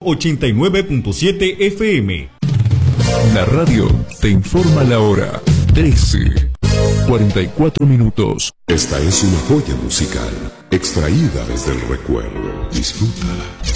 89.7 FM. La radio te informa la hora. 13:44. Esta es una joya musical extraída desde el recuerdo. Disfrútala.